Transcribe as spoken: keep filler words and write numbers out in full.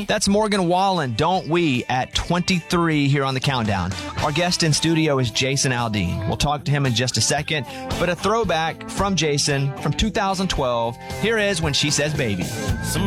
That's Morgan Wallen, Don't We, at twenty-three here on the Countdown. Our guest in studio is Jason Aldean. We'll talk to him in just a second, but a throwback from Jason from two thousand twelve. Here is When She Says Baby. Some